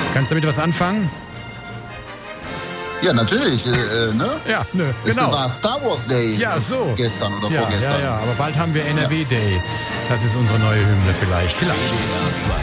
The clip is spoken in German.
Kannst du damit was anfangen? Ja, natürlich. Ne? Ja, Es genau. war Star Wars Day. Ja, so. Gestern oder Ja, vorgestern. aber bald haben wir NRW Day. Das ist unsere neue Hymne vielleicht.